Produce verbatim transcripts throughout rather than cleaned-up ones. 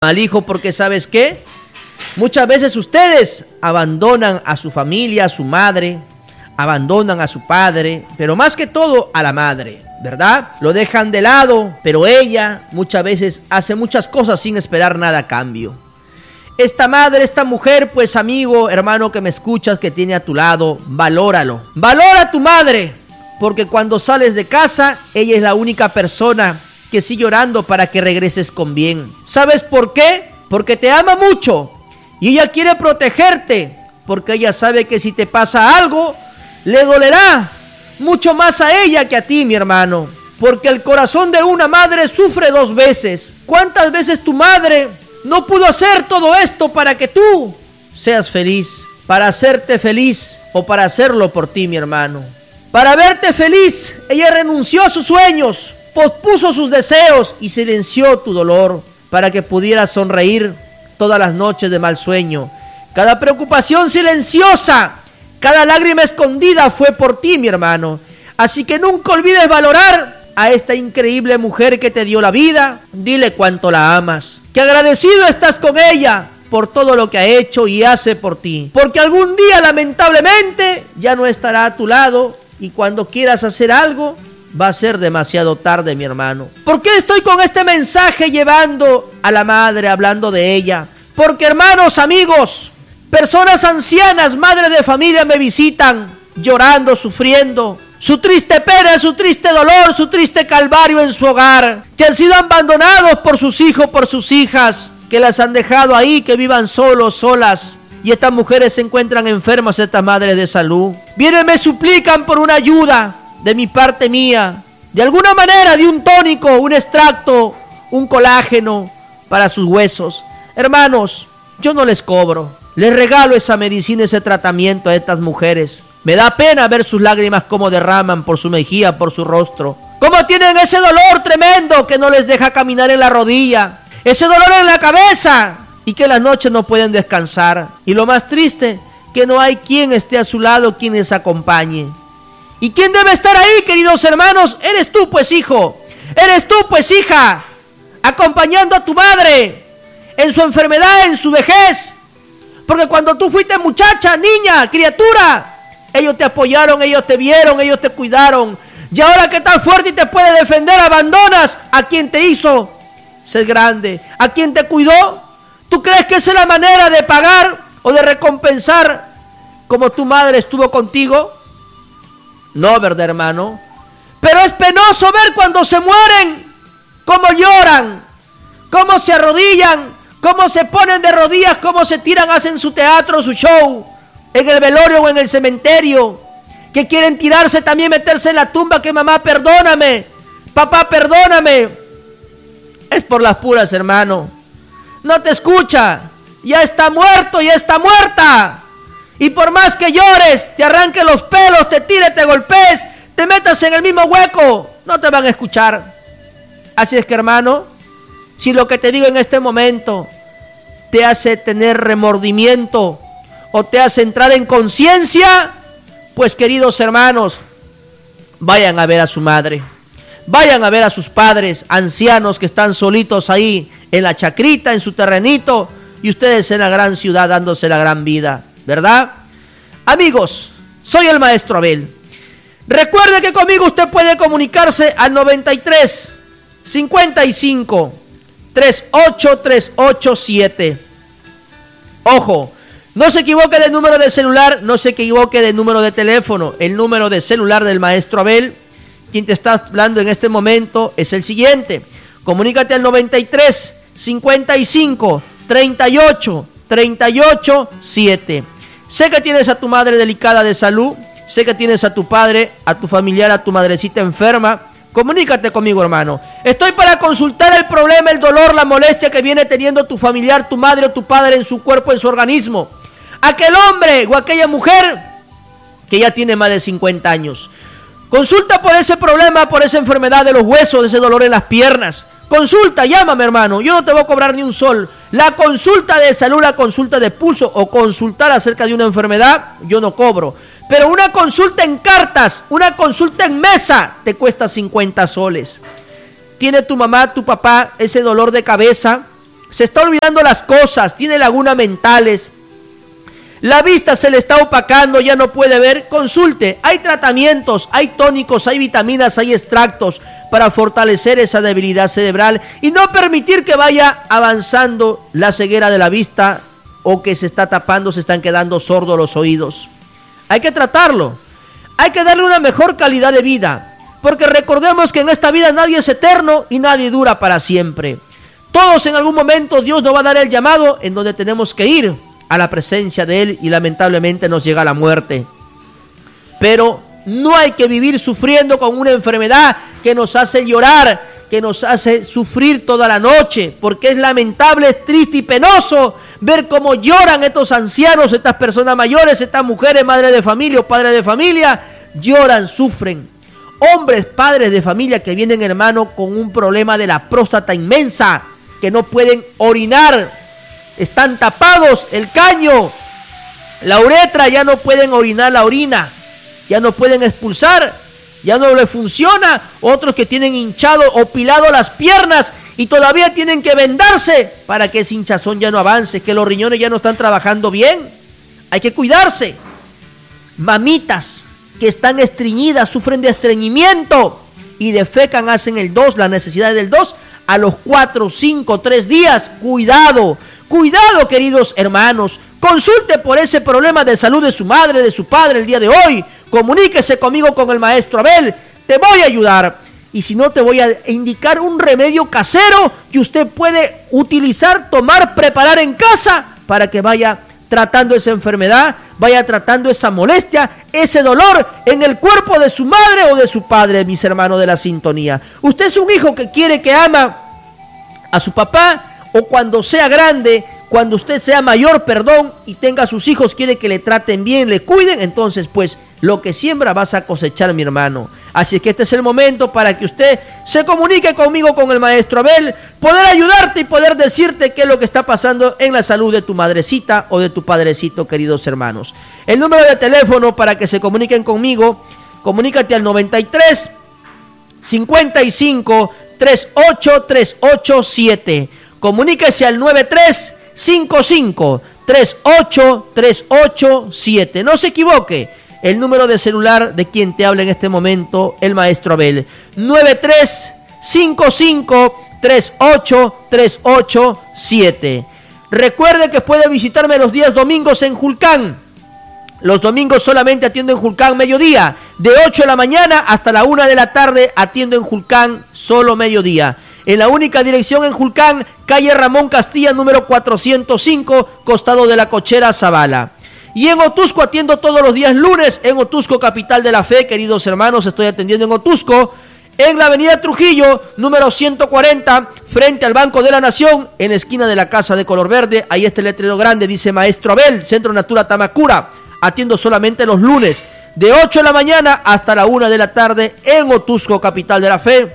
al hijo, porque ¿sabes qué? Muchas veces ustedes abandonan a su familia, a su madre, abandonan a su padre, pero más que todo a la madre, ¿verdad? Lo dejan de lado, pero ella muchas veces hace muchas cosas sin esperar nada a cambio. Esta madre, esta mujer, pues amigo, hermano que me escuchas, que tiene a tu lado, valóralo. Valora a tu madre, porque cuando sales de casa, ella es la única persona que sigue orando para que regreses con bien. ¿Sabes por qué? Porque te ama mucho y ella quiere protegerte, porque ella sabe que si te pasa algo, le dolerá mucho más a ella que a ti, mi hermano, porque el corazón de una madre sufre dos veces. ¿Cuántas veces tu madre no pudo hacer todo esto para que tú seas feliz, para hacerte feliz o para hacerlo por ti, mi hermano? Para verte feliz, ella renunció a sus sueños, pospuso sus deseos y silenció tu dolor para que pudieras sonreír todas las noches de mal sueño. Cada preocupación silenciosa, cada lágrima escondida fue por ti, mi hermano. Así que nunca olvides valorar a esta increíble mujer que te dio la vida. Dile cuánto la amas, que agradecido estás con ella por todo lo que ha hecho y hace por ti, porque algún día lamentablemente ya no estará a tu lado, y cuando quieras hacer algo va a ser demasiado tarde, mi hermano. ¿Por qué estoy con este mensaje llevando a la madre, hablando de ella? Porque, hermanos, amigos, personas ancianas, madres de familia me visitan llorando, sufriendo su triste pena, su triste dolor, su triste calvario en su hogar, que han sido abandonados por sus hijos, por sus hijas, que las han dejado ahí, que vivan solos, solas. Y estas mujeres se encuentran enfermas, estas madres de salud. Vienen, me suplican por una ayuda de mi parte mía, de alguna manera, de un tónico, un extracto, un colágeno para sus huesos. Hermanos, yo no les cobro, les regalo esa medicina, ese tratamiento a estas mujeres. Me da pena ver sus lágrimas como derraman por su mejilla, por su rostro, cómo tienen ese dolor tremendo que no les deja caminar en la rodilla, ese dolor en la cabeza, y que las noches no pueden descansar. Y lo más triste, que no hay quien esté a su lado, quien les acompañe. ¿Y quién debe estar ahí, queridos hermanos? Eres tú, pues, hijo. Eres tú, pues, hija, acompañando a tu madre en su enfermedad, en su vejez. Porque cuando tú fuiste muchacha, niña, criatura, ellos te apoyaron, ellos te vieron, ellos te cuidaron. Y ahora que estás fuerte y te puede defender, abandonas a quien te hizo ser grande, a quien te cuidó. ¿Tú crees que esa es la manera de pagar o de recompensar como tu madre estuvo contigo? No, ¿verdad, hermano? Pero es penoso ver cuando se mueren, cómo lloran, cómo se arrodillan, cómo se ponen de rodillas, cómo se tiran, hacen su teatro, su show, en el velorio o en el cementerio, que quieren tirarse también, meterse en la tumba, que mamá, perdóname, papá, perdóname. Es por las puras, hermano. No te escucha, ya está muerto, ya está muerta. Y por más que llores, te arranque los pelos, te tire, te golpees, te metas en el mismo hueco, no te van a escuchar. Así es que, hermano, si lo que te digo en este momento te hace tener remordimiento o te hace entrar en conciencia, pues, queridos hermanos, vayan a ver a su madre, vayan a ver a sus padres ancianos que están solitos ahí en la chacrita, en su terrenito, y ustedes en la gran ciudad dándose la gran vida, ¿verdad? Amigos, soy el maestro Abel. Recuerde que conmigo usted puede comunicarse al noventa y tres, cincuenta y cinco, treinta y ocho, trescientos ochenta y siete. Ojo, no se equivoque de número de celular, no se equivoque de número de teléfono. El número de celular del maestro Abel, quien te está hablando en este momento, es el siguiente. Comunícate al noventa y tres, cincuenta y cinco, treinta y ocho, treinta y ocho, siete. Sé que tienes a tu madre delicada de salud, sé que tienes a tu padre, a tu familiar, a tu madrecita enferma. Comunícate conmigo, hermano. Estoy para consultar el problema, el dolor, la molestia que viene teniendo tu familiar, tu madre o tu padre en su cuerpo, en su organismo. Aquel hombre o aquella mujer que ya tiene más de cincuenta años. Consulta por ese problema, por esa enfermedad de los huesos, de ese dolor en las piernas. Consulta, llámame, hermano, yo no te voy a cobrar ni un sol. La consulta de salud, la consulta de pulso o consultar acerca de una enfermedad, yo no cobro. Pero una consulta en cartas, una consulta en mesa, te cuesta cincuenta soles. ¿Tiene tu mamá, tu papá ese dolor de cabeza? se está olvidando las cosas, tiene lagunas mentales, la vista se le está opacando, ya no puede ver, consulte. Hay tratamientos, hay tónicos, hay vitaminas, hay extractos para fortalecer esa debilidad cerebral y no permitir que vaya avanzando la ceguera de la vista o que se está tapando, se están quedando sordos los oídos. Hay que tratarlo, hay que darle una mejor calidad de vida, porque recordemos que en esta vida nadie es eterno y nadie dura para siempre. Todos en algún momento Dios nos va a dar el llamado en donde tenemos que ir a la presencia de Él y lamentablemente nos llega la muerte. Pero no hay que vivir sufriendo con una enfermedad que nos hace llorar, que nos hace sufrir toda la noche, porque es lamentable, es triste y penoso ver cómo lloran estos ancianos, estas personas mayores, estas mujeres, madres de familia o padres de familia, lloran, sufren. Hombres, padres de familia que vienen, hermano, con un problema de la próstata inmensa, que no pueden orinar, están tapados el caño, la uretra, ya no pueden orinar la orina, ya no pueden expulsar, ya no le funciona. Otros que tienen hinchado o pilado las piernas y todavía tienen que vendarse para que ese hinchazón ya no avance, que los riñones ya no están trabajando bien. Hay que cuidarse. Mamitas que están estreñidas, sufren de estreñimiento y defecan, hacen el dos, la necesidad del dos a los cuatro, cinco, tres días. Cuidado. Cuidado, queridos hermanos, consulte por ese problema de salud de su madre, de su padre el día de hoy. Comuníquese conmigo, con el maestro Abel, te voy a ayudar. Y si no, te voy a indicar un remedio casero que usted puede utilizar, tomar, preparar en casa para que vaya tratando esa enfermedad, vaya tratando esa molestia, ese dolor en el cuerpo de su madre o de su padre, mis hermanos de la sintonía. Usted es un hijo que quiere, que ama a su papá, o cuando sea grande, cuando usted sea mayor, perdón, y tenga sus hijos, quiere que le traten bien, le cuiden, entonces pues lo que siembra vas a cosechar, mi hermano. Así es que este es el momento para que usted se comunique conmigo, con el maestro Abel, poder ayudarte y poder decirte qué es lo que está pasando en la salud de tu madrecita o de tu padrecito, queridos hermanos. El número de teléfono para que se comuniquen conmigo, comunícate al noventa y tres, cincuenta y cinco, treinta y ocho, trescientos ochenta y siete. Comuníquese al noventa y tres, cincuenta y cinco, treinta y ocho, trescientos ochenta y siete. No se equivoque, el número de celular de quien te habla en este momento, el maestro Abel. noventa y tres, cincuenta y cinco, treinta y ocho, trescientos ochenta y siete. Recuerde que puede visitarme los días domingos en Julcán. Los domingos solamente atiendo en Julcán mediodía. De ocho de la mañana hasta la una de la tarde atiendo en Julcán solo mediodía. En la única dirección en Julcán, calle Ramón Castilla, número cuatrocientos cinco, costado de la Cochera, Zavala. Y en Otusco atiendo todos los días lunes, en Otusco, capital de la fe, queridos hermanos, estoy atendiendo en Otusco, en la avenida Trujillo, número ciento cuarenta, frente al Banco de la Nación, en la esquina de la Casa de Color Verde. Ahí está el letrero grande, dice Maestro Abel, Centro Natura Tamacura. Atiendo solamente los lunes, de ocho de la mañana hasta la una de la tarde, en Otusco, capital de la fe.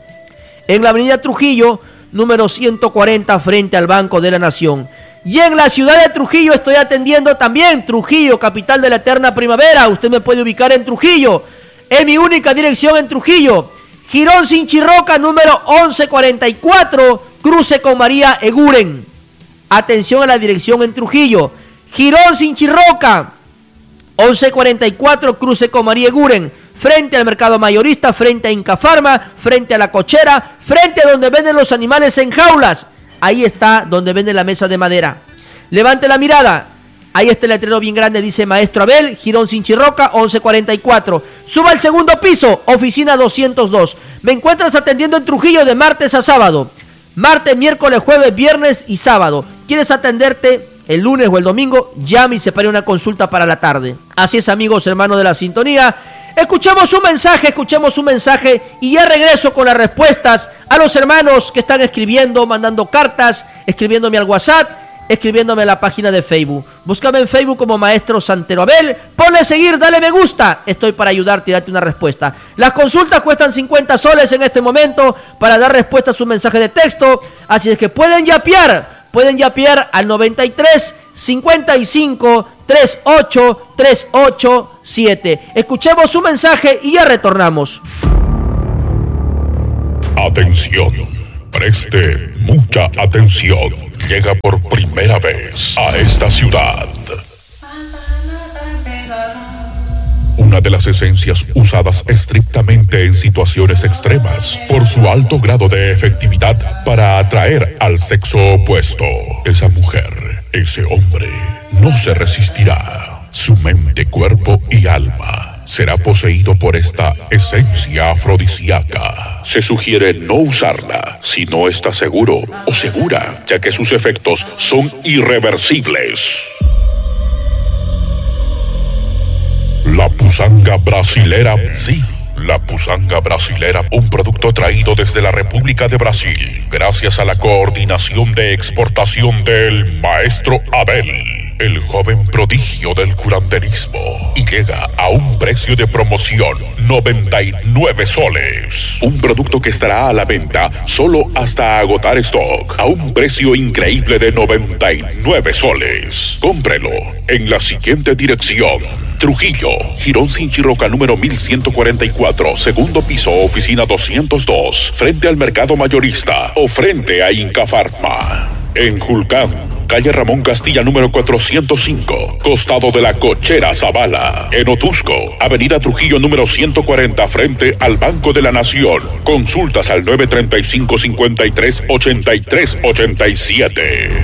En la avenida Trujillo, número ciento cuarenta, frente al Banco de la Nación. Y en la ciudad de Trujillo estoy atendiendo también, Trujillo, capital de la eterna primavera. Usted me puede ubicar en Trujillo, en mi única dirección en Trujillo. Girón Sinchirroca, número once cuarenta y cuatro, cruce con María Eguren. Atención a la dirección en Trujillo. Girón Sinchirroca, once cuarenta y cuatro, cruce con María Eguren, frente al mercado mayorista, frente a Incafarma, frente a la Cochera, frente a donde venden los animales en jaulas. Ahí está donde venden la mesa de madera. Levante la mirada. Ahí está el letrero bien grande, dice Maestro Abel, Girón Sinchirroca, once cuarenta y cuatro. Suba al segundo piso, oficina doscientos dos. Me encuentras atendiendo en Trujillo de martes a sábado. Martes, miércoles, jueves, viernes y sábado. ¿Quieres atenderte el lunes o el domingo? Llame y separe una consulta para la tarde. Así es, amigos, hermanos de la sintonía. Escuchemos un mensaje, escuchemos un mensaje y ya regreso con las respuestas a los hermanos que están escribiendo, mandando cartas, escribiéndome al WhatsApp, escribiéndome a la página de Facebook. Búscame en Facebook como Maestro Santero Abel, ponle seguir, dale me gusta. Estoy para ayudarte y darte una respuesta. Las consultas cuestan cincuenta soles en este momento para dar respuesta a su mensaje de texto, así es que pueden yapear. Pueden yapear al noventa y tres, cincuenta y cinco, treinta y ocho, trescientos ochenta y siete. Escuchemos su mensaje y ya retornamos. Atención, preste Mucha atención. Llega por primera vez a esta ciudad una de las esencias usadas estrictamente en situaciones extremas por su alto grado de efectividad para atraer al sexo opuesto. Esa mujer, ese hombre, no se resistirá. Su mente, cuerpo y alma será poseído por esta esencia afrodisíaca. Se sugiere no usarla si no está seguro o segura, ya que sus efectos son irreversibles. La pusanga brasilera. Sí, la pusanga brasilera, un producto traído desde la República de Brasil, gracias a la coordinación de exportación del maestro Abel, el joven prodigio del curanderismo, y llega a un precio de promoción, noventa y nueve soles. Un producto que estará a la venta solo hasta agotar stock, a un precio increíble de noventa y nueve soles. Cómprelo en la siguiente dirección: Trujillo, Girón Sinchirroca número mil ciento cuarenta y cuatro, segundo piso, oficina doscientos dos, frente al mercado mayorista o frente a Inca Pharma. En Julcán, calle Ramón Castilla número cuatrocientos cinco, costado de la Cochera Zavala. En Otusco, avenida Trujillo número ciento cuarenta, frente al Banco de la Nación. Consultas al nueve tres cinco, cinco tres, ocho tres ocho siete.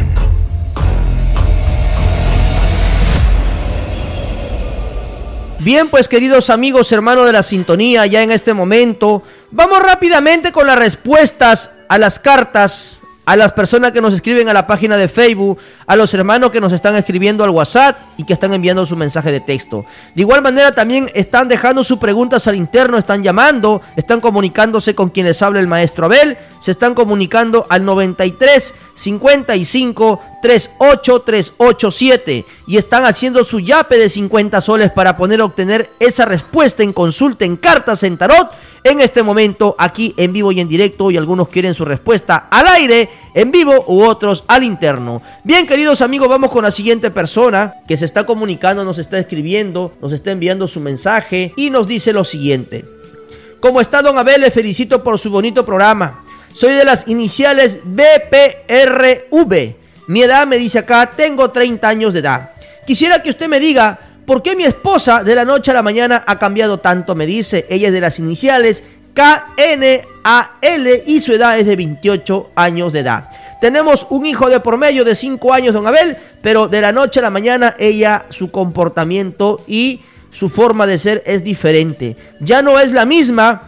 Bien, pues queridos amigos, hermanos de la sintonía, ya en este momento vamos rápidamente con las respuestas a las cartas, a las personas que nos escriben a la página de Facebook, a los hermanos que nos están escribiendo al WhatsApp y que están enviando su mensaje de texto. De igual manera también están dejando sus preguntas al interno, están llamando, están comunicándose con quien les habla el maestro Abel, se están comunicando al noventa y tres, cincuenta y cinco, treinta y ocho, trescientos ochenta y siete y están haciendo su yape de cincuenta soles para poder obtener esa respuesta en consulta en cartas en tarot en este momento, aquí en vivo y en directo, y algunos quieren su respuesta al aire, en vivo, u otros al interno. Bien, queridos amigos, vamos con la siguiente persona que se está comunicando, nos está escribiendo, nos está enviando su mensaje y nos dice lo siguiente: ¿cómo está, don Abel? Le felicito por su bonito programa. Soy de las iniciales B P R V. Mi edad, me dice acá, tengo treinta años de edad. Quisiera que usted me diga por qué mi esposa de la noche a la mañana ha cambiado tanto. Me dice, ella es de las iniciales K N A L y su edad es de veintiocho años de edad. Tenemos un hijo de por medio de cinco años, don Abel, pero de la noche a la mañana ella, su comportamiento y su forma de ser es diferente. Ya no es la misma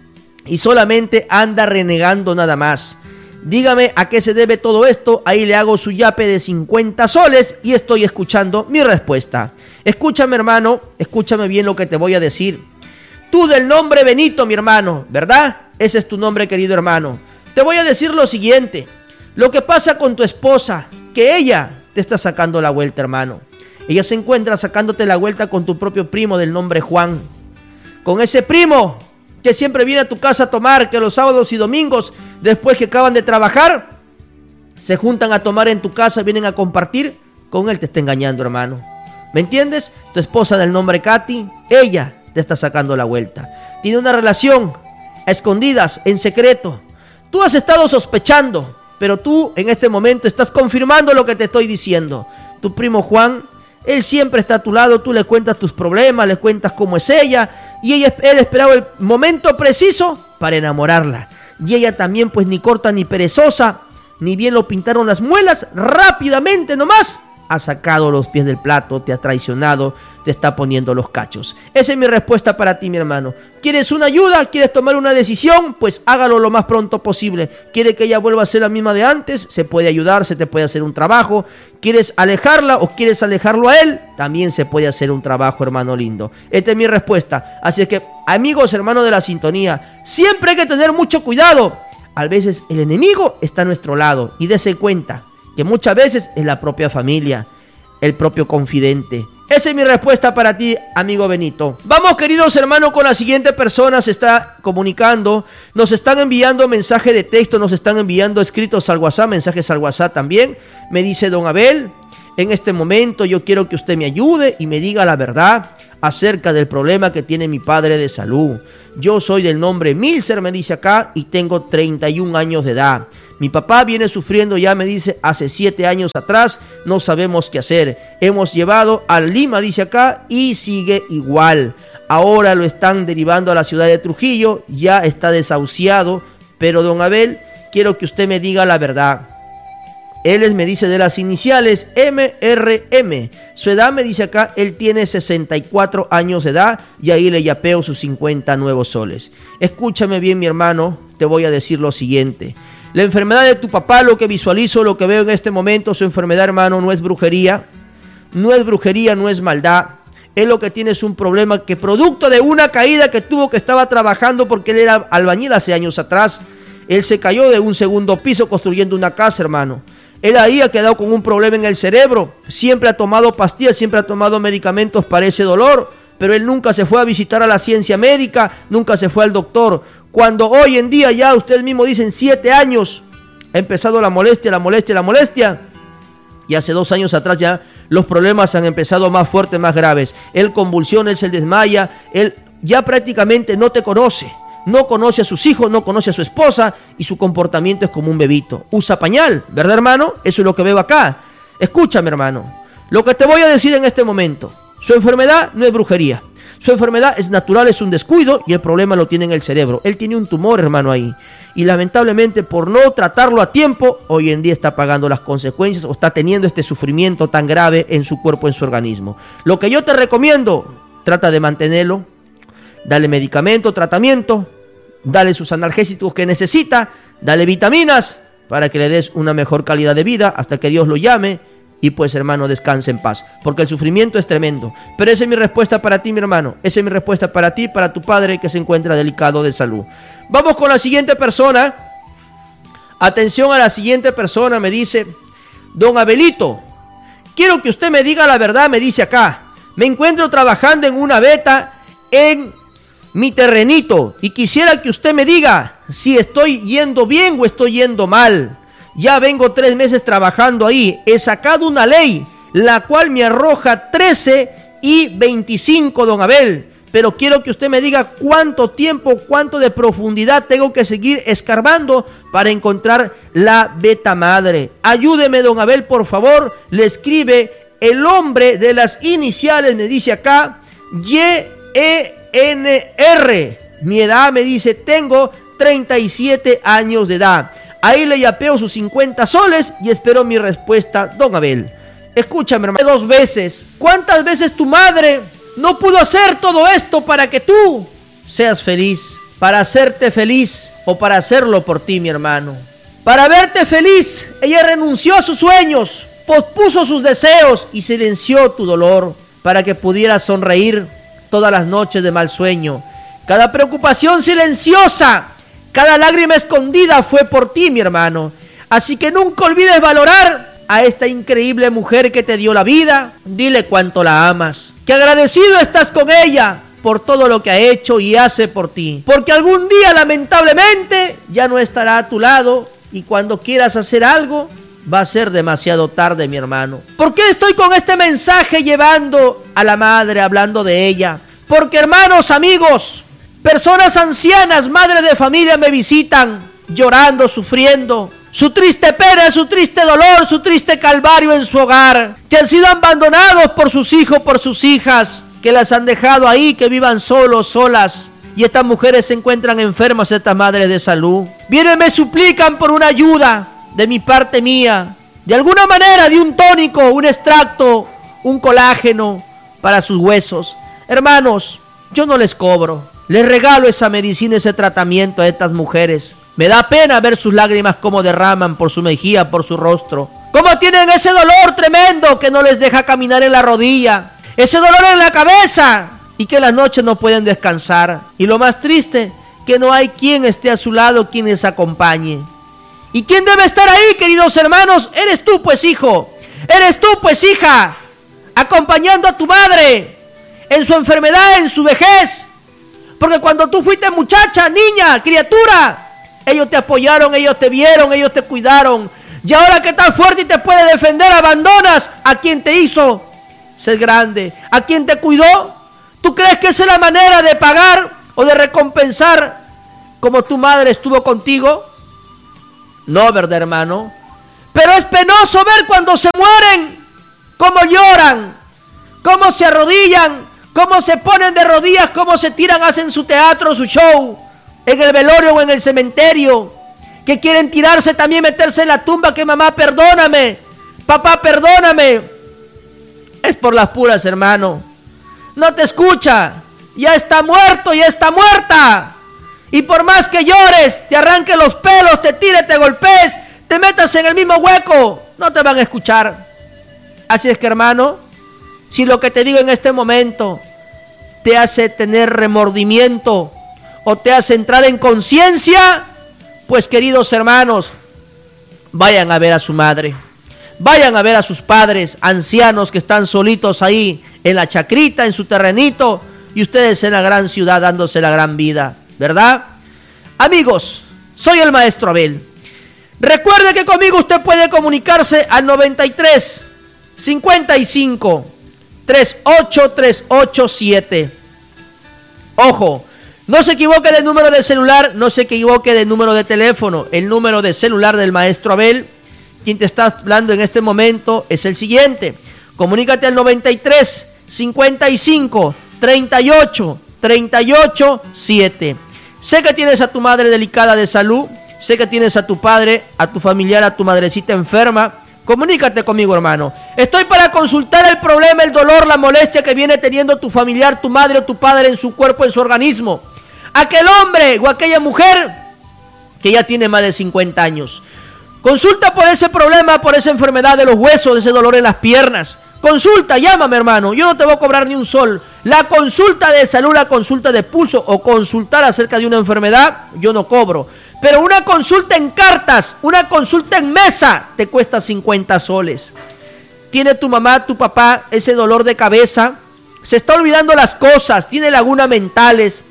y solamente anda renegando nada más. Dígame a qué se debe todo esto. Ahí le hago su yape de cincuenta soles y estoy escuchando mi respuesta. Escúchame, hermano, escúchame bien lo que te voy a decir. Tú del nombre Benito, mi hermano, ¿verdad? Ese es tu nombre, querido hermano. Te voy a decir lo siguiente. Lo que pasa con tu esposa, que ella te está sacando la vuelta, hermano. Ella se encuentra sacándote la vuelta con tu propio primo del nombre Juan. Con ese primo que siempre viene a tu casa a tomar, que los sábados y domingos, después que acaban de trabajar, se juntan a tomar en tu casa, vienen a compartir. Con él te está engañando, hermano. ¿Me entiendes? Tu esposa del nombre Katy, ella te está sacando la vuelta. Tiene una relación a escondidas, en secreto. Tú has estado sospechando, pero tú en este momento estás confirmando lo que te estoy diciendo. Tu primo Juan, él siempre está a tu lado, tú le cuentas tus problemas, le cuentas cómo es ella, y ella, él esperaba el momento preciso para enamorarla. Y ella también, pues ni corta ni perezosa, ni bien lo pintaron las muelas, rápidamente nomás ha sacado los pies del plato, te ha traicionado, te está poniendo los cachos. Esa es mi respuesta para ti, mi hermano. ¿Quieres una ayuda? ¿Quieres tomar una decisión? Pues hágalo lo más pronto posible. ¿Quiere que ella vuelva a ser la misma de antes? Se puede ayudar, se te puede hacer un trabajo. ¿Quieres alejarla o quieres alejarlo a él? También se puede hacer un trabajo, hermano lindo. Esta es mi respuesta. Así es que, amigos, hermanos de la sintonía, siempre hay que tener mucho cuidado. A veces el enemigo está a nuestro lado y dése cuenta que muchas veces es la propia familia, el propio confidente. Esa es mi respuesta para ti, amigo Benito. Vamos, queridos hermanos, con la siguiente persona. Se está comunicando, nos están enviando mensajes de texto, nos están enviando escritos al WhatsApp, mensajes al WhatsApp también. Me dice, don Abel, en este momento yo quiero que usted me ayude y me diga la verdad acerca del problema que tiene mi padre de salud. Yo soy del nombre Milser, me dice acá, y tengo treinta y un años de edad. Mi papá viene sufriendo ya, me dice, hace siete años atrás, no sabemos qué hacer. Hemos llevado a Lima, dice acá, y sigue igual. Ahora lo están derivando a la ciudad de Trujillo, ya está desahuciado. Pero don Abel, quiero que usted me diga la verdad. Él me dice de las iniciales M R M. Su edad, me dice acá, él tiene sesenta y cuatro años de edad y ahí le yapeo sus cincuenta nuevos soles. Escúchame bien, mi hermano, te voy a decir lo siguiente. La enfermedad de tu papá, lo que visualizo, lo que veo en este momento, su enfermedad, hermano, no es brujería. No es brujería, no es maldad. Él lo que tiene es un problema que producto de una caída que tuvo, que estaba trabajando porque él era albañil hace años atrás. Él se cayó de un segundo piso construyendo una casa, hermano. Él ahí ha quedado con un problema en el cerebro. Siempre ha tomado pastillas, siempre ha tomado medicamentos para ese dolor. Pero él nunca se fue a visitar a la ciencia médica, nunca se fue al doctor. Cuando hoy en día ya ustedes mismos dicen siete años, ha empezado la molestia, la molestia, la molestia. Y hace dos años atrás ya los problemas han empezado más fuertes, más graves. Él convulsiona, él se desmaya, él ya prácticamente no te conoce. No conoce a sus hijos, no conoce a su esposa y su comportamiento es como un bebito. Usa pañal, ¿verdad, hermano? Eso es lo que veo acá. Escúchame, hermano. Lo que te voy a decir en este momento. Su enfermedad no es brujería. Su enfermedad es natural, es un descuido y el problema lo tiene en el cerebro. Él tiene un tumor, hermano, ahí. Y lamentablemente por no tratarlo a tiempo, hoy en día está pagando las consecuencias o está teniendo este sufrimiento tan grave en su cuerpo, en su organismo. Lo que yo te recomiendo, trata de mantenerlo. Dale medicamento, tratamiento, dale sus analgésicos que necesita, dale vitaminas para que le des una mejor calidad de vida hasta que Dios lo llame y pues, hermano, descanse en paz, porque el sufrimiento es tremendo. Pero esa es mi respuesta para ti, mi hermano, esa es mi respuesta para ti, para tu padre que se encuentra delicado de salud. Vamos con la siguiente persona. Atención a la siguiente persona, me dice: don Abelito, quiero que usted me diga la verdad, me dice acá. Me encuentro trabajando en una veta en mi terrenito y quisiera que usted me diga si estoy yendo bien o estoy yendo mal. Ya vengo tres meses trabajando ahí. He sacado una ley la cual me arroja trece y veinticinco, don Abel. Pero quiero que usted me diga cuánto tiempo, cuánto de profundidad tengo que seguir escarbando para encontrar la beta madre. Ayúdeme, don Abel, por favor. Le escribe el hombre de las iniciales, me dice acá, Y E N R. Mi edad, me dice, tengo treinta y siete años de edad. Ahí le yapeo sus cincuenta soles y espero mi respuesta, don Abel. Escúchame, hermano, dos veces. ¿Cuántas veces tu madre no pudo hacer todo esto para que tú seas feliz? Para hacerte feliz o para hacerlo por ti, mi hermano. Para verte feliz, ella renunció a sus sueños, pospuso sus deseos y silenció tu dolor para que pudieras sonreír todas las noches de mal sueño. Cada preocupación silenciosa, cada lágrima escondida fue por ti, mi hermano. Así que nunca olvides valorar a esta increíble mujer que te dio la vida. Dile cuánto la amas, que agradecido estás con ella por todo lo que ha hecho y hace por ti. Porque algún día, lamentablemente, ya no estará a tu lado y cuando quieras hacer algo, va a ser demasiado tarde, mi hermano. ¿Por qué estoy con este mensaje llevando a la madre, hablando de ella? Porque, hermanos, amigos, personas ancianas, madres de familia me visitan llorando, sufriendo su triste pena, su triste dolor, su triste calvario en su hogar, que han sido abandonados por sus hijos, por sus hijas, que las han dejado ahí, que vivan solos, solas. Y estas mujeres se encuentran enfermas, estas madres de salud. Vienen, me suplican por una ayuda de mi parte mía, de alguna manera, de un tónico, un extracto, un colágeno para sus huesos. Hermanos, yo no les cobro, les regalo esa medicina, ese tratamiento a estas mujeres. Me da pena ver sus lágrimas como derraman por su mejilla, por su rostro. Cómo tienen ese dolor tremendo que no les deja caminar en la rodilla, ese dolor en la cabeza y que en las noches no pueden descansar. Y lo más triste, que no hay quien esté a su lado, quien les acompañe. ¿Y quién debe estar ahí, queridos hermanos? Eres tú, pues, hijo. Eres tú, pues, hija, acompañando a tu madre en su enfermedad, en su vejez. Porque cuando tú fuiste muchacha, niña, criatura, ellos te apoyaron, ellos te vieron, ellos te cuidaron. Y ahora que estás fuerte y te puede defender, abandonas a quien te hizo ser grande, a quien te cuidó. ¿Tú crees que esa es la manera de pagar o de recompensar como tu madre estuvo contigo? No, ¿verdad, hermano? Pero es penoso ver cuando se mueren, cómo lloran, cómo se arrodillan, cómo se ponen de rodillas, cómo se tiran, hacen su teatro, su show, en el velorio o en el cementerio, que quieren tirarse también, meterse en la tumba, que mamá, perdóname, papá, perdóname. Es por las puras, hermano. No te escucha, ya está muerto, ya está muerta. Y por más que llores, te arranque los pelos, te tire, te golpees, te metas en el mismo hueco, no te van a escuchar. Así es que, hermano, si lo que te digo en este momento te hace tener remordimiento o te hace entrar en conciencia, pues, queridos hermanos, vayan a ver a su madre, vayan a ver a sus padres ancianos que están solitos ahí en la chacrita, en su terrenito, y ustedes en la gran ciudad dándose la gran vida, ¿verdad? Amigos, soy el maestro Abel. Recuerde que conmigo usted puede comunicarse al noventa y tres, cincuenta y cinco, treinta y ocho, trescientos ochenta y siete. Ojo, no se equivoque del número de celular, no se equivoque del número de teléfono. El número de celular del maestro Abel, quien te está hablando en este momento, es el siguiente. Comunícate al noventa y tres, cincuenta y cinco, treinta y ocho, treinta y ocho, siete. Sé que tienes a tu madre delicada de salud, sé que tienes a tu padre, a tu familiar, a tu madrecita enferma. Comunícate conmigo, hermano. Estoy para consultar el problema, el dolor, la molestia que viene teniendo tu familiar, tu madre o tu padre en su cuerpo, en su organismo. Aquel hombre o aquella mujer que ya tiene más de cincuenta años. Consulta por ese problema, por esa enfermedad de los huesos, ese dolor en las piernas. Consulta, llámame, hermano, yo no te voy a cobrar ni un sol. La consulta de salud, la consulta de pulso o consultar acerca de una enfermedad, yo no cobro. Pero una consulta en cartas, una consulta en mesa, te cuesta cincuenta soles. ¿Tiene tu mamá, tu papá ese dolor de cabeza? Se está olvidando las cosas, tiene lagunas mentales.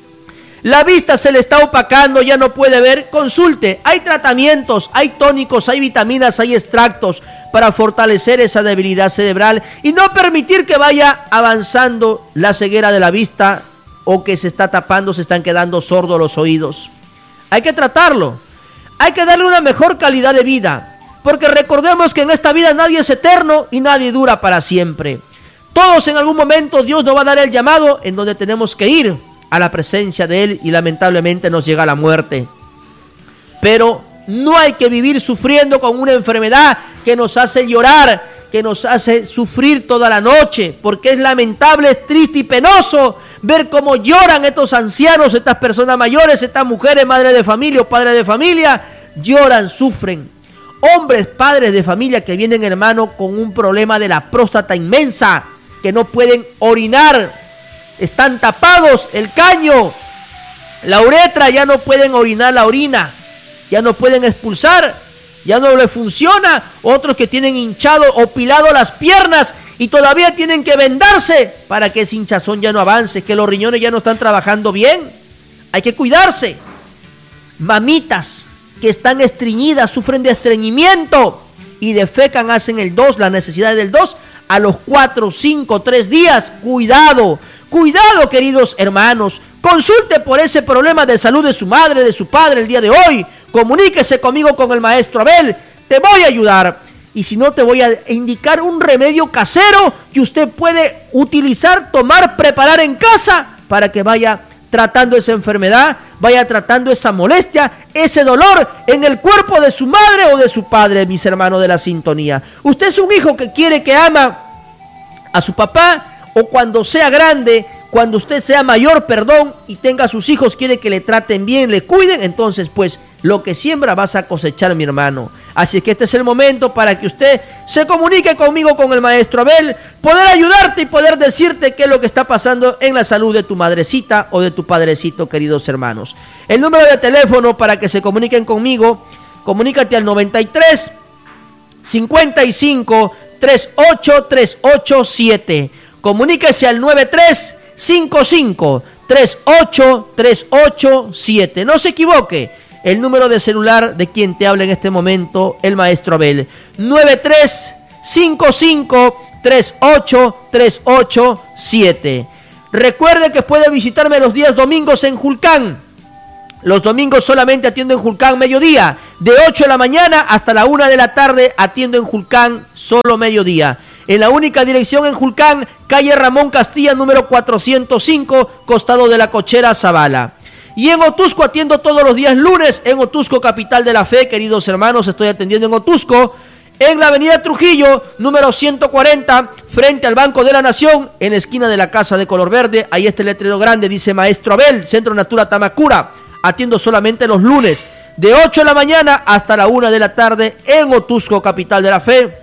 La vista se le está opacando, ya no puede ver. Consulte, hay tratamientos, hay tónicos, hay vitaminas, hay extractos para fortalecer esa debilidad cerebral y no permitir que vaya avanzando la ceguera de la vista o que se está tapando, se están quedando sordos los oídos. Hay que tratarlo, hay que darle una mejor calidad de vida, porque recordemos que en esta vida nadie es eterno y nadie dura para siempre. Todos en algún momento Dios nos va a dar el llamado en donde tenemos que ir a la presencia de Él y lamentablemente nos llega la muerte. Pero no hay que vivir sufriendo con una enfermedad que nos hace llorar, que nos hace sufrir toda la noche, porque es lamentable, es triste y penoso ver cómo lloran estos ancianos, estas personas mayores, estas mujeres, madres de familia o padres de familia, lloran, sufren. Hombres, padres de familia que vienen, hermano, con un problema de la próstata inmensa, que no pueden orinar. Están tapados el caño, la uretra, ya no pueden orinar la orina, ya no pueden expulsar, ya no le funciona. Otros que tienen hinchado o pilado las piernas y todavía tienen que vendarse para que ese hinchazón ya no avance, que los riñones ya no están trabajando bien. Hay que cuidarse. Mamitas que están estreñidas, sufren de estreñimiento y defecan, hacen el dos, la necesidad del dos a los cuatro, cinco, tres días. Cuidado. Cuidado, queridos hermanos, consulte por ese problema de salud de su madre, de su padre el día de hoy. Comuníquese conmigo, con el maestro Abel, te voy a ayudar. Y si no, te voy a indicar un remedio casero que usted puede utilizar, tomar, preparar en casa para que vaya tratando esa enfermedad, vaya tratando esa molestia, ese dolor en el cuerpo de su madre o de su padre, mis hermanos de la sintonía. Usted es un hijo que quiere, que ama a su papá, o cuando sea grande, cuando usted sea mayor, perdón, y tenga sus hijos, quiere que le traten bien, le cuiden, entonces pues lo que siembra vas a cosechar, mi hermano. Así que este es el momento para que usted se comunique conmigo, con el maestro Abel, poder ayudarte y poder decirte qué es lo que está pasando en la salud de tu madrecita o de tu padrecito, queridos hermanos. El número de teléfono para que se comuniquen conmigo, comunícate al noventa y tres, cincuenta y cinco, treinta y ocho, trescientos ochenta y siete. Comuníquese al noventa y tres, cincuenta y cinco, treinta y ocho, trescientos ochenta y siete. No se equivoque, el número de celular de quien te habla en este momento, el maestro Abel. noventa y tres, cincuenta y cinco, treinta y ocho, trescientos ochenta y siete. Recuerde que puede visitarme los días domingos en Julcán, Los domingos solamente atiendo en Julcán mediodía. De ocho de la mañana hasta la una de la tarde atiendo en Julcán solo mediodía. En la única dirección en Julcán, calle Ramón Castilla, número cuatrocientos cinco, costado de la Cochera Zavala. Y en Otusco atiendo todos los días lunes, en Otusco, capital de la fe, queridos hermanos, estoy atendiendo en Otusco, en la avenida Trujillo, número ciento cuarenta, frente al Banco de la Nación, en la esquina de la casa de color verde. Ahí está el letrero grande, dice Maestro Abel, Centro Natura Tamacura. Atiendo solamente los lunes, de ocho de la mañana hasta la una de la tarde, en Otusco, capital de la fe.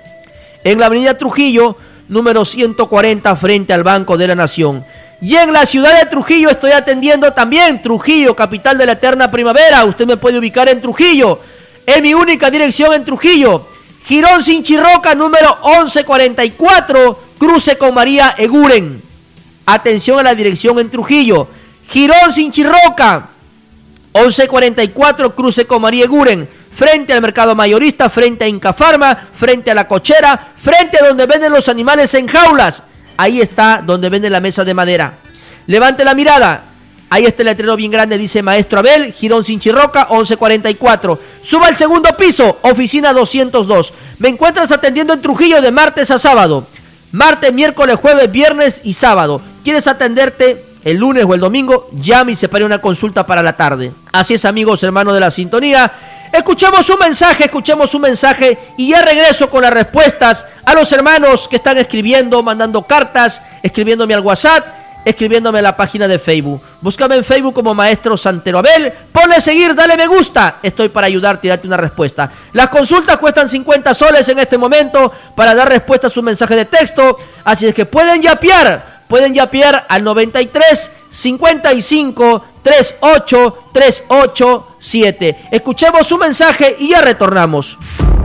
En la avenida Trujillo, número ciento cuarenta, frente al Banco de la Nación. Y en la ciudad de Trujillo estoy atendiendo también, Trujillo, capital de la eterna primavera. Usted me puede ubicar en Trujillo, en mi única dirección en Trujillo. Girón Sinchirroca, número once cuarenta y cuatro, cruce con María Eguren. Atención a la dirección en Trujillo. Girón Sinchirroca, once cuarenta y cuatro, cruce con María Eguren. Frente al mercado mayorista, frente a Incafarma, frente a la Cochera, frente a donde venden los animales en jaulas. Ahí está donde venden la mesa de madera. Levante la mirada. Ahí está el letrero bien grande, dice Maestro Abel, Girón Sinchirroca, once cuarenta y cuatro. Suba al segundo piso, oficina doscientos dos. Me encuentras atendiendo en Trujillo de martes a sábado. Martes, miércoles, jueves, viernes y sábado. ¿Quieres atenderte el lunes o el domingo? Llame y separe una consulta para la tarde. Así es, amigos, hermanos de la sintonía. Escuchemos un mensaje, escuchemos un mensaje y ya regreso con las respuestas a los hermanos que están escribiendo, mandando cartas, escribiéndome al WhatsApp, escribiéndome a la página de Facebook. Búscame en Facebook como Maestro Santero Abel, ponle seguir, dale me gusta. Estoy para ayudarte y darte una respuesta. Las consultas cuestan cincuenta soles en este momento para dar respuesta a su mensaje de texto, así es que pueden yapear. Pueden yapear al noventa y tres, cincuenta y cinco, treinta y ocho, trescientos ochenta y siete. Escuchemos su mensaje y ya retornamos.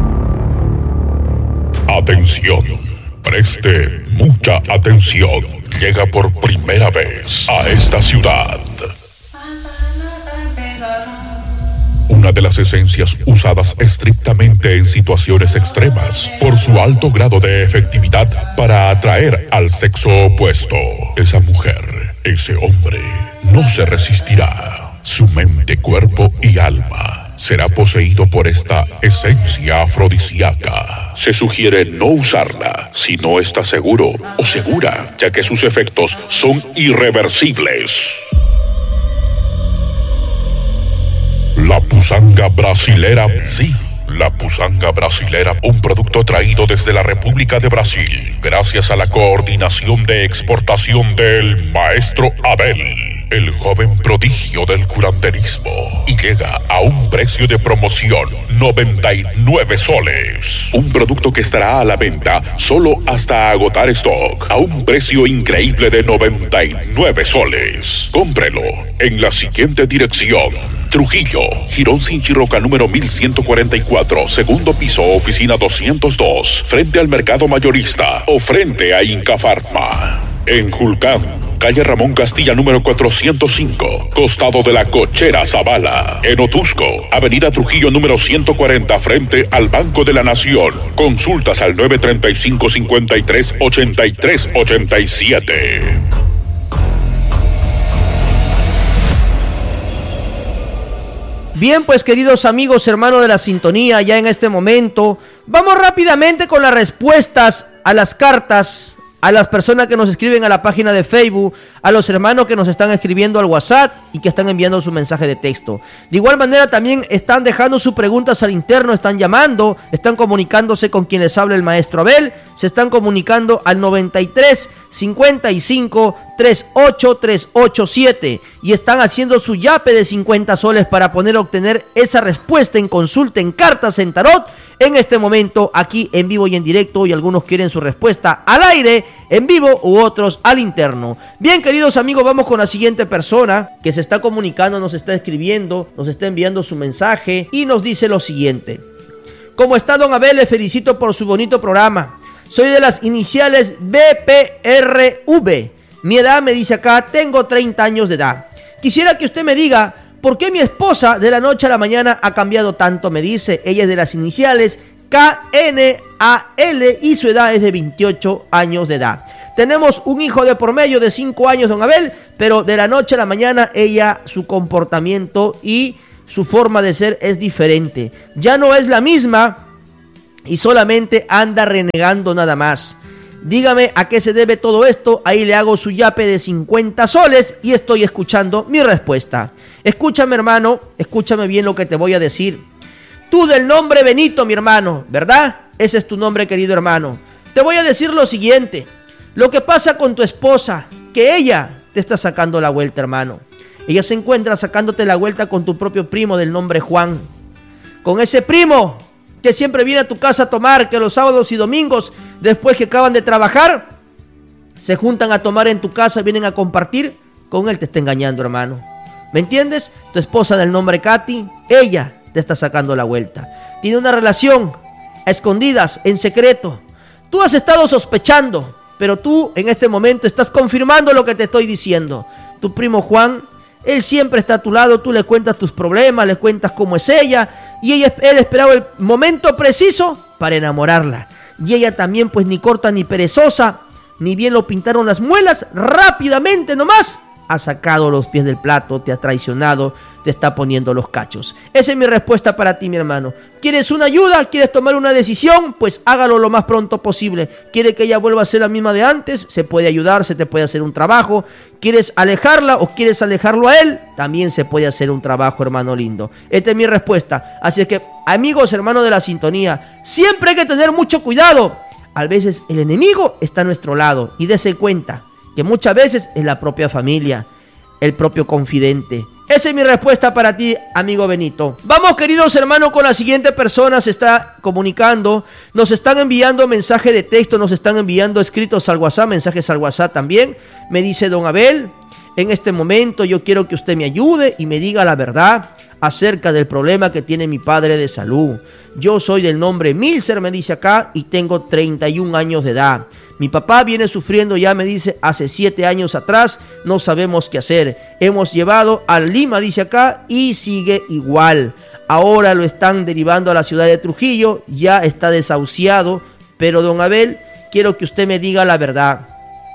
Atención, preste mucha atención. Llega por primera vez a esta ciudad una de las esencias usadas estrictamente en situaciones extremas por su alto grado de efectividad para atraer al sexo opuesto. Esa mujer, ese hombre, no se resistirá. Su mente, cuerpo y alma será poseído por esta esencia afrodisíaca. Se sugiere no usarla si no está seguro o segura, ya que sus efectos son irreversibles. La pusanga brasilera, sí, la pusanga brasilera, un producto traído desde la República de Brasil, gracias a la coordinación de exportación del Maestro Abel, el joven prodigio del curanderismo, y llega a un precio de promoción, noventa y nueve soles. Un producto que estará a la venta solo hasta agotar stock, a un precio increíble de noventa y nueve soles. Cómprelo en la siguiente dirección: Trujillo, Girón Sinchirroca número mil ciento cuarenta y cuatro, segundo piso, oficina doscientos dos, frente al mercado mayorista o frente a Incafarma. En Julcán, calle Ramón Castilla número cuatrocientos cinco, costado de la Cochera Zavala. En Otusco, avenida Trujillo número ciento cuarenta, frente al Banco de la Nación. Consultas al nueve treinta y cinco, cincuenta y tres, ochenta y tres, ochenta y siete. Bien, pues queridos amigos, hermanos de la sintonía, ya en este momento vamos rápidamente con las respuestas a las cartas, a las personas que nos escriben a la página de Facebook, a los hermanos que nos están escribiendo al WhatsApp y que están enviando su mensaje de texto. De igual manera también están dejando sus preguntas al interno, están llamando, están comunicándose con quien les habla el Maestro Abel, se están comunicando al noventa y tres, cincuenta y cinco, treinta y ocho, trescientos ochenta y siete y están haciendo su yape de cincuenta soles para poder obtener esa respuesta en consulta, en cartas, en tarot, en este momento, aquí en vivo y en directo, y algunos quieren su respuesta al aire, en vivo, u otros al interno. Bien, queridos amigos, vamos con la siguiente persona que se está comunicando, nos está escribiendo, nos está enviando su mensaje y nos dice lo siguiente: ¿cómo está, don Abel? Le felicito por su bonito programa. Soy de las iniciales B P R V. Mi edad, me dice acá, tengo treinta años de edad. Quisiera que usted me diga por qué mi esposa de la noche a la mañana ha cambiado tanto. Me dice, ella es de las iniciales K N A L y su edad es de veintiocho años de edad. Tenemos un hijo de por medio de cinco años, don Abel, pero de la noche a la mañana ella, su comportamiento y su forma de ser es diferente. Ya no es la misma y solamente anda renegando nada más. Dígame a qué se debe todo esto. Ahí le hago su yape de cincuenta soles y estoy escuchando mi respuesta. Escúchame, hermano, escúchame bien lo que te voy a decir. Tú del nombre Benito, mi hermano, ¿verdad? Ese es tu nombre, querido hermano. Te voy a decir lo siguiente. Lo que pasa con tu esposa, que ella te está sacando la vuelta, hermano. Ella se encuentra sacándote la vuelta con tu propio primo del nombre Juan. Con ese primo que siempre viene a tu casa a tomar, que los sábados y domingos, después que acaban de trabajar, se juntan a tomar en tu casa, vienen a compartir. Con él te está engañando, hermano. ¿Me entiendes? Tu esposa del nombre Katy, ella te está sacando la vuelta. Tiene una relación a escondidas, en secreto. Tú has estado sospechando, pero tú en este momento estás confirmando lo que te estoy diciendo. Tu primo Juan, él siempre está a tu lado, tú le cuentas tus problemas, le cuentas cómo es ella, y ella, él esperaba el momento preciso para enamorarla. Y ella también, pues ni corta ni perezosa, ni bien lo pintaron las muelas, rápidamente nomás ha sacado los pies del plato, te ha traicionado, te está poniendo los cachos. Esa es mi respuesta para ti, mi hermano. ¿Quieres una ayuda? ¿Quieres tomar una decisión? Pues hágalo lo más pronto posible. ¿Quiere que ella vuelva a ser la misma de antes? Se puede ayudar, se te puede hacer un trabajo. ¿Quieres alejarla o quieres alejarlo a él? También se puede hacer un trabajo, hermano lindo. Esta es mi respuesta. Así es que, amigos, hermanos de la sintonía, siempre hay que tener mucho cuidado. A veces el enemigo está a nuestro lado y dése cuenta que muchas veces es la propia familia, el propio confidente. Esa es mi respuesta para ti, amigo Benito. Vamos, queridos hermanos, con la siguiente persona. Se está comunicando, nos están enviando mensajes de texto, nos están enviando escritos al WhatsApp, mensajes al WhatsApp también. Me dice: don Abel, en este momento yo quiero que usted me ayude y me diga la verdad acerca del problema que tiene mi padre de salud. Yo soy del nombre Milser, me dice acá, y tengo treinta y un años de edad. Mi papá viene sufriendo ya, me dice, hace siete años atrás. No sabemos qué hacer. Hemos llevado a Lima, dice acá, y sigue igual. Ahora lo están derivando a la ciudad de Trujillo. Ya está desahuciado. Pero, don Abel, quiero que usted me diga la verdad.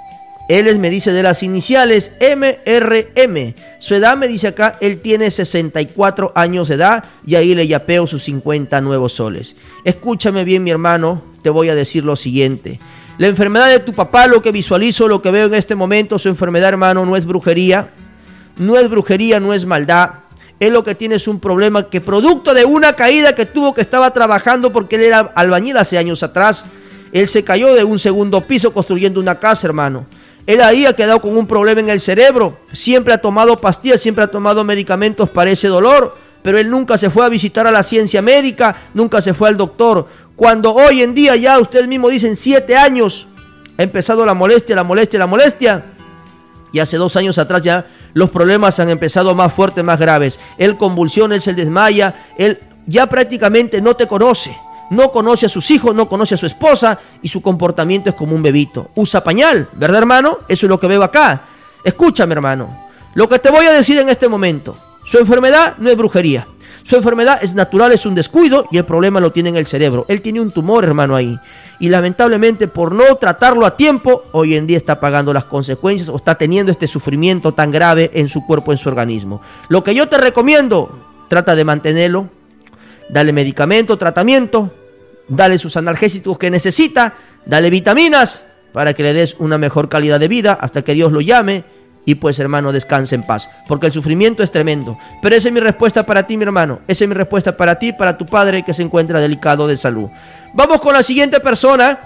Él es, me dice, de las iniciales M R M. Su edad, me dice acá, él tiene sesenta y cuatro años de edad. Y ahí le yapeo sus cincuenta nuevos soles. Escúchame bien, mi hermano. Te voy a decir lo siguiente. La enfermedad de tu papá, lo que visualizo, lo que veo en este momento, su enfermedad, hermano, no es brujería. No es brujería, no es maldad. Él lo que tiene es un problema que producto de una caída que tuvo, que estaba trabajando porque él era albañil hace años atrás. Él se cayó de un segundo piso construyendo una casa, hermano. Él ahí ha quedado con un problema en el cerebro. Siempre ha tomado pastillas, siempre ha tomado medicamentos para ese dolor. Pero él nunca se fue a visitar a la ciencia médica, nunca se fue al doctor. Cuando hoy en día ya ustedes mismos dicen siete años, ha empezado la molestia, la molestia, la molestia. Y hace dos años atrás ya los problemas han empezado más fuertes, más graves. Él convulsiona, él se desmaya, él ya prácticamente no te conoce. No conoce a sus hijos, no conoce a su esposa y su comportamiento es como un bebito. Usa pañal, ¿verdad, hermano? Eso es lo que veo acá. Escúchame, hermano. Lo que te voy a decir en este momento. Su enfermedad no es brujería. Su enfermedad es natural, es un descuido y el problema lo tiene en el cerebro. Él tiene un tumor, hermano, ahí. Y lamentablemente por no tratarlo a tiempo, hoy en día está pagando las consecuencias o está teniendo este sufrimiento tan grave en su cuerpo, en su organismo. Lo que yo te recomiendo, trata de mantenerlo. Dale medicamento, tratamiento. Dale sus analgésicos que necesita. Dale vitaminas para que le des una mejor calidad de vida hasta que Dios lo llame. Y pues, hermano, descanse en paz, porque el sufrimiento es tremendo. Pero esa es mi respuesta para ti, mi hermano. Esa es mi respuesta para ti, para tu padre que se encuentra delicado de salud. Vamos con la siguiente persona.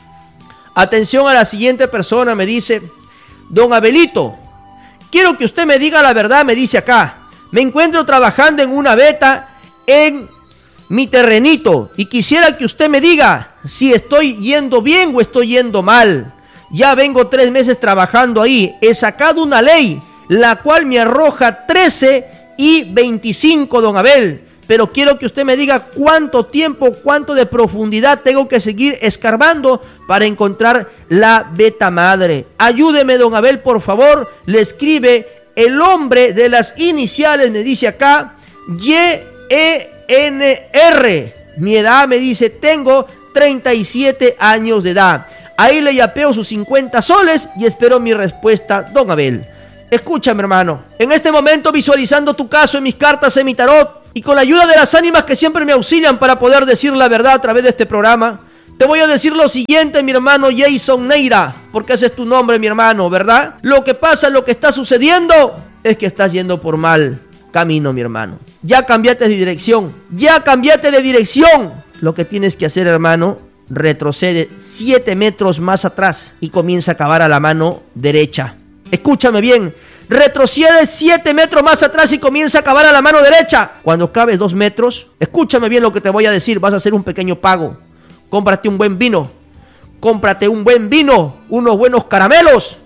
Atención a la siguiente persona, me dice: don Abelito, quiero que usted me diga la verdad, me dice acá. Me encuentro trabajando en una veta en mi terrenito y quisiera que usted me diga si estoy yendo bien o estoy yendo mal. Ya vengo tres meses trabajando ahí. He sacado una ley, la cual me arroja trece y veinticinco, don Abel. Pero quiero que usted me diga cuánto tiempo, cuánto de profundidad tengo que seguir escarbando para encontrar la beta madre. Ayúdeme, don Abel, por favor. Le escribe el hombre de las iniciales, me dice acá, Y E N R. Mi edad, me dice, tengo treinta y siete años de edad. Ahí le yapeo sus cincuenta soles y espero mi respuesta, don Abel. Escúchame, hermano. En este momento, visualizando tu caso en mis cartas, en mi tarot, y con la ayuda de las ánimas que siempre me auxilian para poder decir la verdad a través de este programa, te voy a decir lo siguiente, mi hermano Jason Neira, porque ese es tu nombre, mi hermano, ¿verdad? Lo que pasa, lo que está sucediendo, es que estás yendo por mal camino, mi hermano. Ya cambiaste de dirección, ya cambiaste de dirección. Lo que tienes que hacer, hermano, retrocede siete metros más atrás y comienza a cavar a la mano derecha. Escúchame bien, retrocede siete metros más atrás y comienza a cavar a la mano derecha. Cuando cabes dos metros, escúchame bien lo que te voy a decir, vas a hacer un pequeño pago. Cómprate un buen vino, cómprate un buen vino, unos buenos caramelos,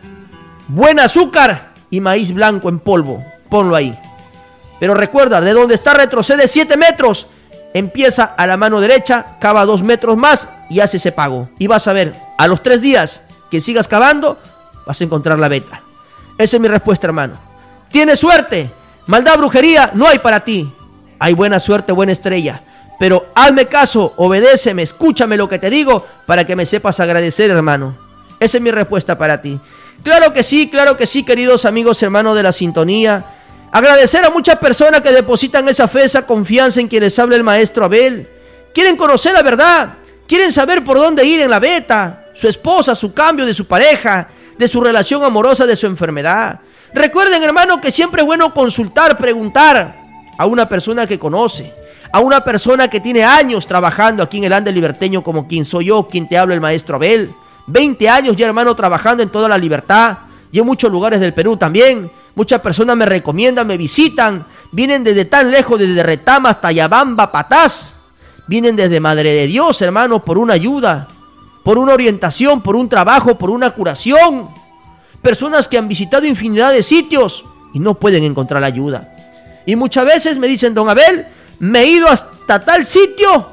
buen azúcar y maíz blanco en polvo, ponlo ahí. Pero recuerda, de donde está retrocede siete metros, empieza a la mano derecha, cava dos metros más y hace ese pago. Y vas a ver, a los tres días que sigas cavando, vas a encontrar la beta. Esa es mi respuesta, hermano. Tienes suerte, maldad, brujería, no hay para ti. Hay buena suerte, buena estrella. Pero hazme caso, obedéceme, escúchame lo que te digo para que me sepas agradecer, hermano. Esa es mi respuesta para ti. Claro que sí, claro que sí, queridos amigos, hermanos de la sintonía. Agradecer a muchas personas que depositan esa fe, esa confianza en quien les habla el maestro Abel. Quieren conocer la verdad, quieren saber por dónde ir en la beta, su esposa, su cambio de su pareja, de su relación amorosa, de su enfermedad. Recuerden, hermano, que siempre es bueno consultar, preguntar a una persona que conoce, a una persona que tiene años trabajando aquí en el Ande Liberteño, como quien soy yo, quien te habla el maestro Abel. veinte años ya, hermano, trabajando en toda la libertad y en muchos lugares del Perú también. Muchas personas me recomiendan, me visitan, vienen desde tan lejos, desde Retama hasta Yabamba, Patás. Vienen desde Madre de Dios, hermano, por una ayuda, por una orientación, por un trabajo, por una curación. Personas que han visitado infinidad de sitios y no pueden encontrar ayuda. Y muchas veces me dicen, don Abel, me he ido hasta tal sitio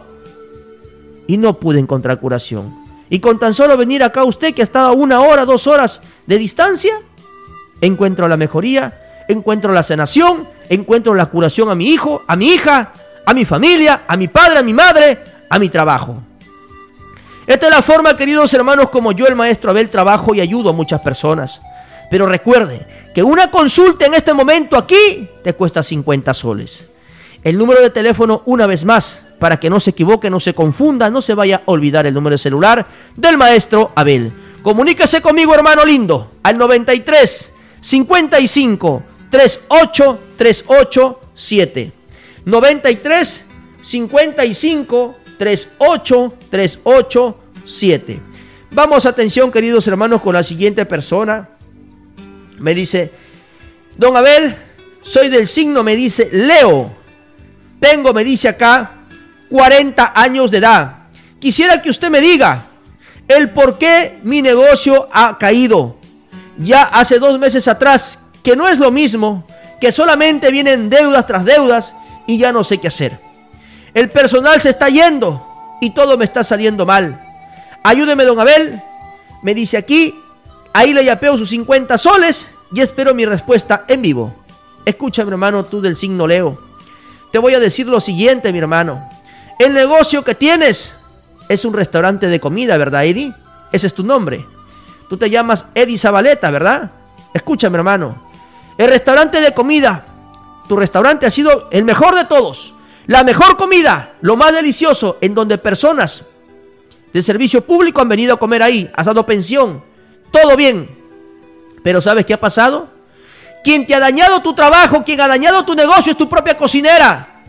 y no pude encontrar curación. Y con tan solo venir acá usted, que ha estado a una hora, dos horas de distancia, encuentro la mejoría, encuentro la sanación, encuentro la curación a mi hijo, a mi hija, a mi familia, a mi padre, a mi madre, a mi trabajo. Esta es la forma, queridos hermanos, como yo, el maestro Abel, trabajo y ayudo a muchas personas. Pero recuerde que una consulta en este momento aquí te cuesta cincuenta soles. El número de teléfono, una vez más, para que no se equivoque, no se confunda, no se vaya a olvidar el número de celular del maestro Abel. Comuníquese conmigo, hermano lindo, al noventa y tres, cincuenta y cinco, treinta y ocho, treinta y ocho, siete. noventa y tres, cincuenta y cinco, treinta y ocho, treinta y ocho, siete. Vamos, atención, queridos hermanos, con la siguiente persona. Me dice, don Abel, soy del signo, me dice, Leo. Tengo, me dice acá, cuarenta años de edad. Quisiera que usted me diga el por qué mi negocio ha caído. Ya hace dos meses atrás, que no es lo mismo, que solamente vienen deudas tras deudas y ya no sé qué hacer. El personal se está yendo y todo me está saliendo mal. Ayúdeme, don Abel. Me dice aquí, ahí le yapeo sus cincuenta soles y espero mi respuesta en vivo. Escúchame, hermano, tú del signo Leo. Te voy a decir lo siguiente, mi hermano. El negocio que tienes es un restaurante de comida, ¿verdad, Eddie? Ese es tu nombre. Tú te llamas Eddie Zabaleta, ¿verdad? Escúchame, hermano. El restaurante de comida, tu restaurante ha sido el mejor de todos. La mejor comida, lo más delicioso, en donde personas de servicio público han venido a comer ahí, has dado pensión, todo bien. Pero ¿sabes qué ha pasado? Quien te ha dañado tu trabajo, quien ha dañado tu negocio es tu propia cocinera.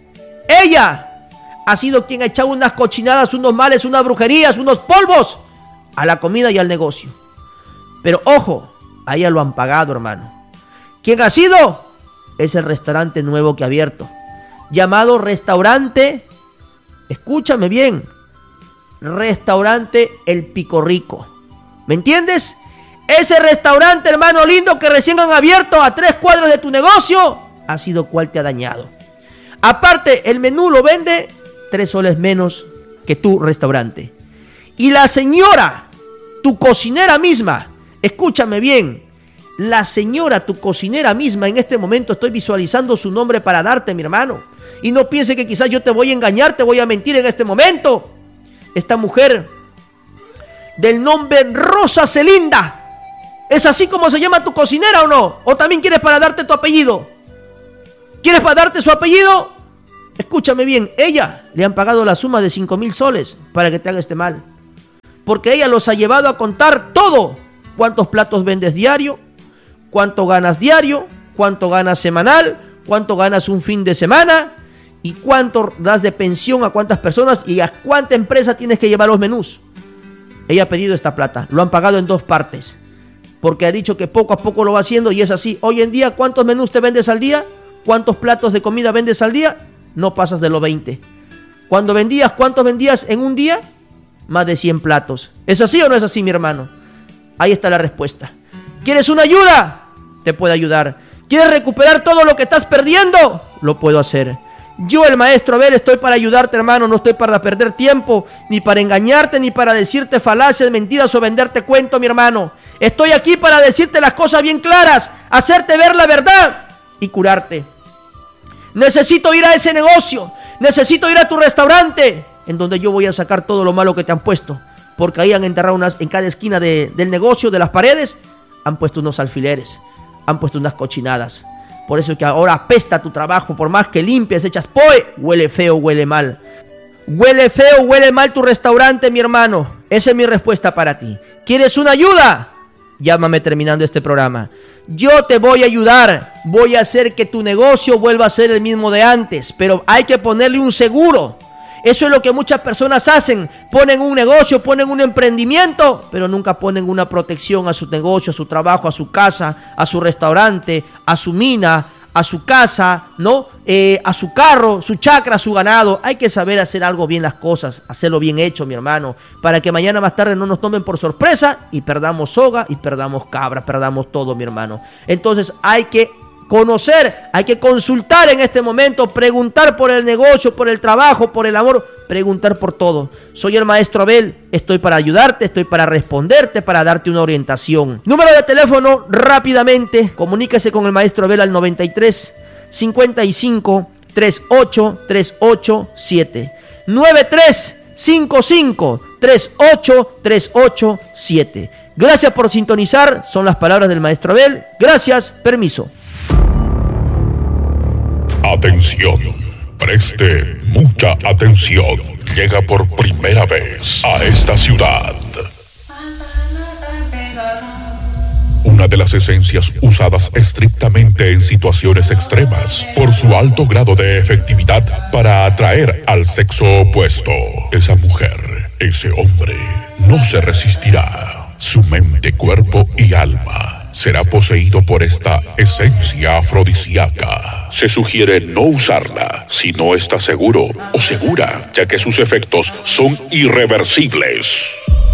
Ella ha sido quien ha echado unas cochinadas, unos males, unas brujerías, unos polvos a la comida y al negocio. Pero ojo, a ella lo han pagado, hermano. ¿Quién ha sido? Es el restaurante nuevo que ha abierto, llamado Restaurante, escúchame bien, Restaurante El Pico Rico. ¿Me entiendes? Ese restaurante, hermano lindo, que recién han abierto a tres cuadras de tu negocio, ha sido cual te ha dañado. Aparte, el menú lo vende tres soles menos que tu restaurante. Y la señora, tu cocinera misma, escúchame bien, la señora, tu cocinera misma, en este momento estoy visualizando su nombre para darte, mi hermano. Y no piense que quizás yo te voy a engañar, te voy a mentir en este momento. Esta mujer del nombre Rosa Celinda. ¿Es así como se llama tu cocinera o no? ¿O también quieres para darte tu apellido? ¿Quieres para darte su apellido? Escúchame bien, ella le han pagado la suma de cinco mil soles para que te haga este mal. Porque ella los ha llevado a contar todo. ¿Cuántos platos vendes diario? ¿Cuánto ganas diario? ¿Cuánto ganas semanal? ¿Cuánto ganas un fin de semana? ¿Y cuánto das de pensión a cuántas personas? ¿Y a cuánta empresa tienes que llevar los menús? Ella ha pedido esta plata, lo han pagado en dos partes. Porque ha dicho que poco a poco lo va haciendo y es así. Hoy en día, ¿cuántos menús te vendes al día? ¿Cuántos platos de comida vendes al día? No pasas de los veinte. Cuando vendías, ¿cuántos vendías en un día? Más de cien platos. ¿Es así o no es así, mi hermano? Ahí está la respuesta. ¿Quieres una ayuda? Te puedo ayudar. ¿Quieres recuperar todo lo que estás perdiendo? Lo puedo hacer. Yo, el maestro Abel, estoy para ayudarte, hermano. No estoy para perder tiempo, ni para engañarte, ni para decirte falacias, mentiras o venderte cuento, mi hermano. Estoy aquí para decirte las cosas bien claras, hacerte ver la verdad y curarte. Necesito ir a ese negocio, necesito ir a tu restaurante, en donde yo voy a sacar todo lo malo que te han puesto. Porque ahí han enterrado unas, en cada esquina de, del negocio, de las paredes, han puesto unos alfileres, han puesto unas cochinadas. Por eso es que ahora apesta tu trabajo, por más que limpies, echas poe, huele feo, huele mal. Huele feo, huele mal tu restaurante, mi hermano. Esa es mi respuesta para ti. ¿Quieres una ayuda? Llámame terminando este programa. Yo te voy a ayudar. Voy a hacer que tu negocio vuelva a ser el mismo de antes. Pero hay que ponerle un seguro. Eso es lo que muchas personas hacen. Ponen un negocio, ponen un emprendimiento, pero nunca ponen una protección a su negocio, a su trabajo, a su casa, a su restaurante, a su mina, a su casa, ¿no? Eh, a su carro, su chacra, su ganado. Hay que saber hacer algo bien las cosas, hacerlo bien hecho, mi hermano, para que mañana más tarde no nos tomen por sorpresa y perdamos soga y perdamos cabra, perdamos todo, mi hermano. Entonces hay que conocer, hay que consultar en este momento, preguntar por el negocio, por el trabajo, por el amor, preguntar por todo. Soy el maestro Abel, estoy para ayudarte, estoy para responderte, para darte una orientación. Número de teléfono, rápidamente, comuníquese con el maestro Abel al noventa y tres, cincuenta y cinco, treinta y ocho, treinta y ocho, siete. noventa y tres, cincuenta y cinco, treinta y ocho, treinta y ocho, siete. Gracias por sintonizar, son las palabras del maestro Abel. Gracias, permiso. Atención, preste mucha atención. Llega por primera vez a esta ciudad una de las esencias usadas estrictamente en situaciones extremas por su alto grado de efectividad para atraer al sexo opuesto. Esa mujer, ese hombre, no se resistirá. Su mente, cuerpo y alma será poseído por esta esencia afrodisíaca. Se sugiere no usarla si no está seguro o segura, ya que sus efectos son irreversibles.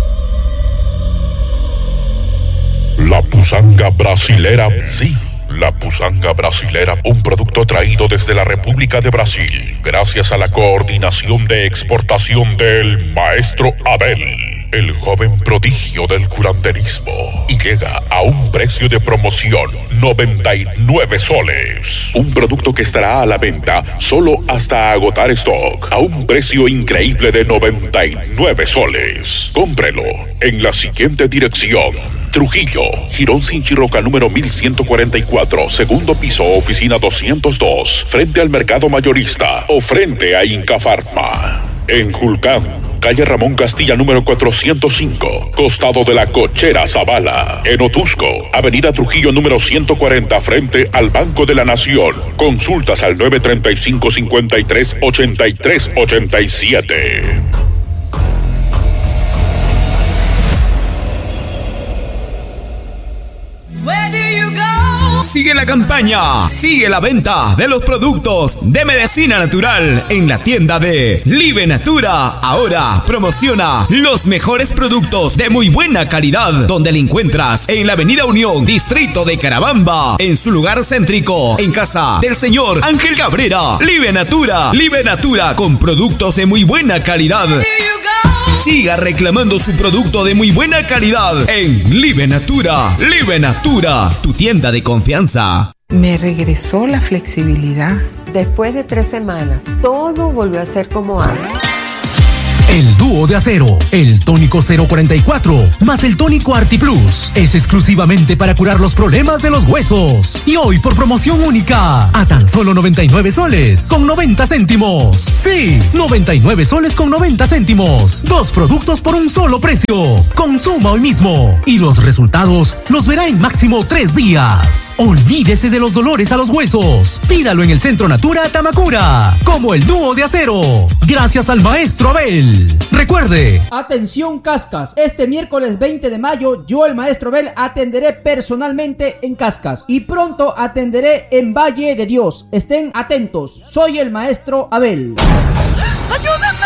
La pusanga brasilera, sí, la pusanga brasilera, un producto traído desde la República de Brasil, gracias a la coordinación de exportación del maestro Abel, el joven prodigio del curanderismo, y llega a un precio de promoción, noventa y nueve soles. Un producto que estará a la venta solo hasta agotar stock, a un precio increíble de noventa y nueve soles. Cómprelo en la siguiente dirección: Trujillo, Girón Sin Chirroca número mil ciento cuarenta y cuatro, segundo piso, oficina doscientos dos, frente al mercado mayorista o frente a Inca Pharma. En Julcán, calle Ramón Castilla número cuatrocientos cinco, costado de la Cochera Zavala. En Otusco, avenida Trujillo número ciento cuarenta, frente al Banco de la Nación. Consultas al nueve treinta y cinco, cincuenta y tres, ochenta y tres, ochenta y siete. Sigue la campaña, sigue la venta de los productos de medicina natural en la tienda de Live Natura. Ahora promociona los mejores productos de muy buena calidad, donde le encuentras en la avenida Unión, distrito de Carabamba, en su lugar céntrico, en casa del señor Ángel Cabrera. Live Natura, Live Natura con productos de muy buena calidad. Siga reclamando su producto de muy buena calidad en Live Natura. Live Natura, tu tienda de confianza. Me regresó la flexibilidad. Después de tres semanas, todo volvió a ser como antes. El dúo de acero, el tónico cero cuarenta y cuatro, más el tónico ArtiPlus. Es exclusivamente para curar los problemas de los huesos. Y hoy por promoción única, a tan solo noventa y nueve soles con noventa céntimos. Sí, noventa y nueve soles con noventa céntimos. Dos productos por un solo precio. Consuma hoy mismo. Y los resultados los verá en máximo tres días. Olvídese de los dolores a los huesos. Pídalo en el Centro Natura Tamacura. Como el dúo de acero. Gracias al maestro Abel. Recuerde. Atención Cascas. Este miércoles veinte de mayo, yo el maestro Abel atenderé personalmente en Cascas. Y pronto atenderé en Valle de Dios. Estén atentos. Soy el maestro Abel. ¡Ayúdame!